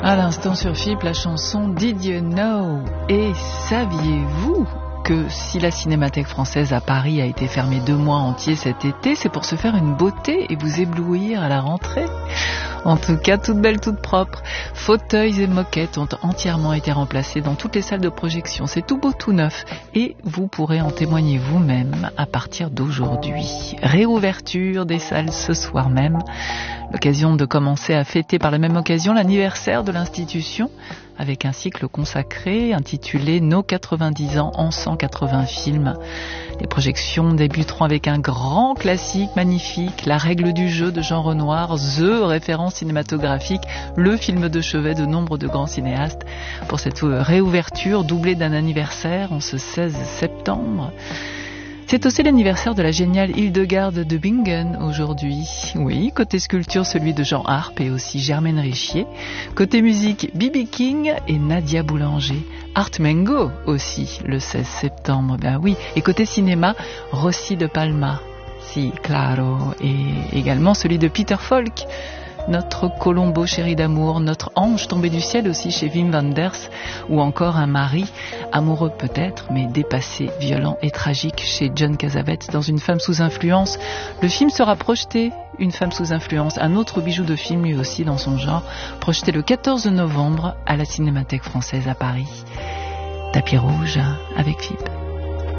À l'instant sur FIP, la chanson Did You Know? Et saviez-vous que si la Cinémathèque française à Paris a été fermée 2 mois entiers cet été, c'est pour se faire une beauté et vous éblouir à la rentrée? En tout cas, toute belle, toute propre. Fauteuils et moquettes ont entièrement été remplacés dans toutes les salles de projection. C'est tout beau, tout neuf. Et vous pourrez en témoigner vous-même à partir d'aujourd'hui. Réouverture des salles ce soir même. L'occasion de commencer à fêter par la même occasion l'anniversaire de l'institution avec un cycle consacré intitulé Nos 90 ans en 180 films. Les projections débuteront avec un grand classique magnifique, La règle du jeu de Jean Renoir, The référence cinématographique, le film de chevet de nombre de grands cinéastes. Pour cette réouverture doublée d'un anniversaire en ce 16 septembre. C'est aussi l'anniversaire de la géniale Hildegarde de Bingen aujourd'hui. Oui, côté sculpture, celui de Jean Harpe et aussi Germaine Richier. Côté musique, B.B. King et Nadia Boulanger. Art Mengo aussi, le 16 septembre. Ben oui. Et côté cinéma, Rossi de Palma. Si, claro. Et également celui de Peter Falk. Notre Colombo chéri d'amour, notre ange tombé du ciel aussi chez Wim Wenders, ou encore un mari, amoureux peut-être, mais dépassé, violent et tragique chez John Cassavetes dans Une femme sous influence. Le film sera projeté, Une femme sous influence, un autre bijou de film lui aussi dans son genre, projeté le 14 novembre à la Cinémathèque française à Paris. Tapis rouge avec FIP.